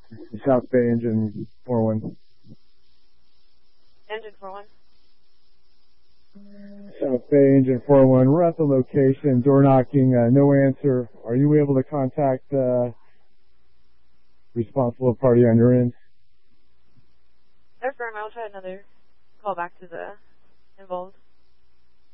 South Bay Engine 41. Engine 41. South Bay Engine 41. We're at the location, door knocking, no answer. Are you able to contact responsible party on your end? Affirm, I'll try another call back to the involved.